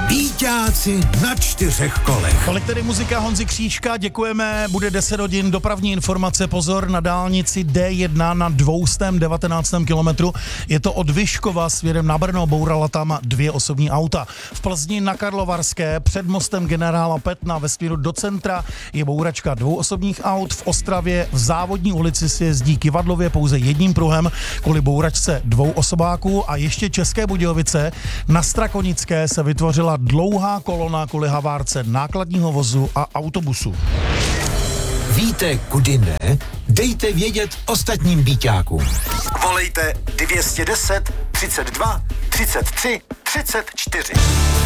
Bíťáci na 4 kolech. Tolik tedy muzika Honzy Křížka, děkujeme, bude 10 hodin, dopravní informace, pozor, na dálnici D1 na 219. kilometru, je to od Vyškova směrem na Brno, bourala tam 2 osobní auta. V Plzni na Karlovarské před mostem generála Petna ve směru do centra je bouračka 2 osobních aut, v Ostravě v Závodní ulici si jezdí Kyvadlově pouze jedním pruhem kvůli bouračce 2 osobáků a ještě České Budějovice na Strakonické se vytvořila dlouhá kolona kvůli havárce nákladního vozu a autobusu. Víte, kudy ne? Dejte vědět ostatním bíťákům. Volejte 210 32 33 34.